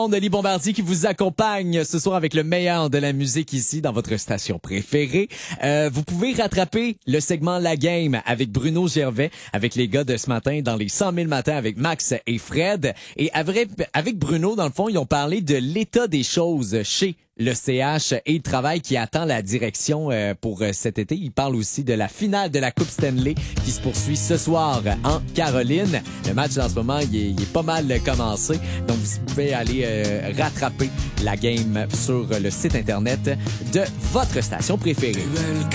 Denis Bombardier qui vous accompagne ce soir avec le meilleur de la musique ici dans votre station préférée. Vous pouvez rattraper le segment La Game avec Bruno Gervais, avec les gars de ce matin dans les 100 000 matins avec Max et Fred. Et avec Bruno, dans le fond, ils ont parlé de l'état des choses chez le CH et le travail qui attend la direction pour cet été. Il parle aussi de la finale de la Coupe Stanley qui se poursuit ce soir en Caroline. Le match en ce moment, il est pas mal commencé. Donc, vous pouvez aller rattraper la game sur le site Internet de votre station préférée.